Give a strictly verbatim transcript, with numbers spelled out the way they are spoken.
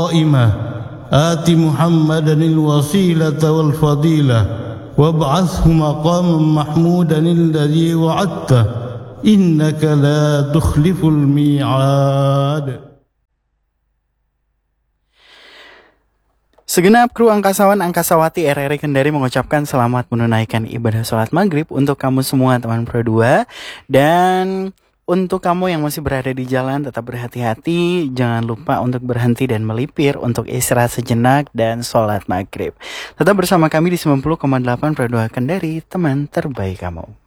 قائمة آت محمدا الوسيلة والفضيلة وابعثه مقاما محمودا الذي وعدته إنك لا تخلف الميعاد. Segenap kru angkasawan angkasawati R R I Kendari mengucapkan selamat menunaikan ibadah sholat maghrib untuk kamu semua teman Pro dua. Dan untuk kamu yang masih berada di jalan tetap berhati-hati. Jangan lupa untuk berhenti dan melipir untuk istirahat sejenak dan sholat maghrib. Tetap bersama kami di sembilan puluh koma delapan Pro dua Kendari, teman terbaik kamu.